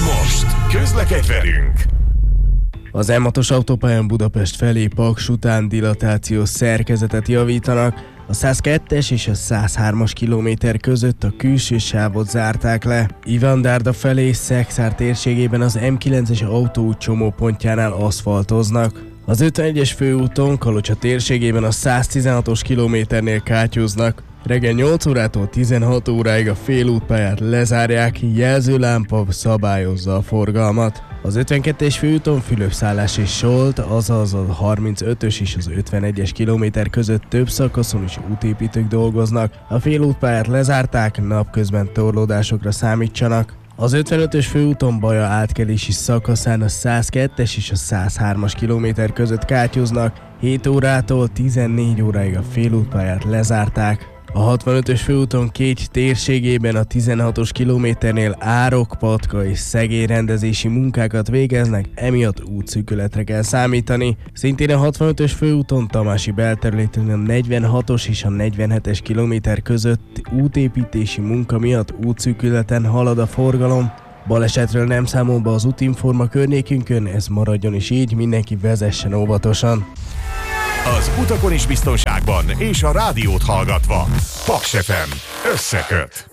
Most közlekedj velünk! Az M6-os autópályán Budapest felé Paks után dilatációs szerkezetet javítanak. A 102-es és a 103-as kilométer között a külső sávot zárták le. Ivandárda felé Szekszár térségében az M9-es autóút csomópontjánál aszfaltoznak. Az 51-es főúton Kalocsa térségében a 116-os kilométernél kátyúznak. Reggel 8 órától 16 óráig a félútpályát lezárják, jelzőlámpa szabályozza a forgalmat. Az 52-es főúton Fülöp-Szállás és Solt, azaz a 35-ös és az 51-es kilométer között több szakaszon is útépítők dolgoznak. A félútpályát lezárták, napközben torlódásokra számítsanak. Az 55-ös főúton Baja átkelési szakaszán a 102-es és a 103-as kilométer között kátyúznak, 7 órától 14 óráig a félútpályát lezárták. A 65-ös főúton Kécs térségében a 16-os kilométernél árok, patka és szegélyrendezési munkákat végeznek, emiatt útszűkületre kell számítani. Szintén a 65-ös főúton Tamási belterületén a 46-os és a 47-es kilométer között útépítési munka miatt útszűkületen halad a forgalom. Balesetről nem számol be az Útinforma környékünkön, ez maradjon is így, mindenki vezessen óvatosan. Az utakon is biztonságban és a rádiót hallgatva. Paks FM összeköt.